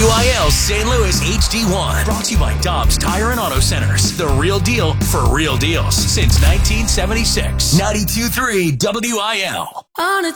WIL St. Louis HD1. Brought to you by Dobbs Tire and Auto Centers. The real deal for real deals since 1976. 92.3 WIL. On a